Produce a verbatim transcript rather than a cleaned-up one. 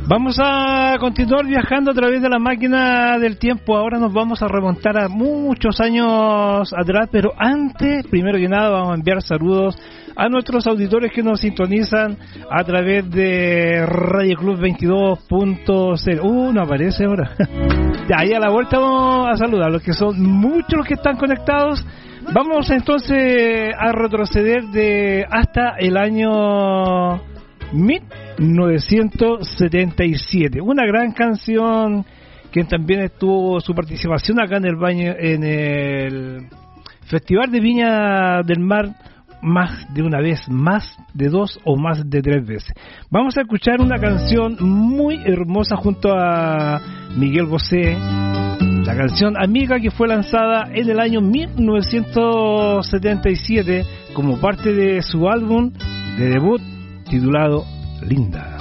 Vamos a continuar viajando a través de la máquina del tiempo. Ahora nos vamos a remontar a muchos años atrás, pero antes, primero que nada, vamos a enviar saludos a nuestros auditores que nos sintonizan a través de Radio Club veintidós punto cero. Uh, no aparece ahora. Ya, ahí a la vuelta vamos a saludar a los que son muchos los que están conectados. Vamos entonces a retroceder de hasta el año mil novecientos setenta y siete, una gran canción que también estuvo su participación acá en el baño en el Festival de Viña del Mar más de una vez, más de dos o más de tres veces. Vamos a escuchar una canción muy hermosa junto a Miguel Bosé, la canción Amiga, que fue lanzada en el año mil novecientos setenta y siete como parte de su álbum de debut titulado Linda.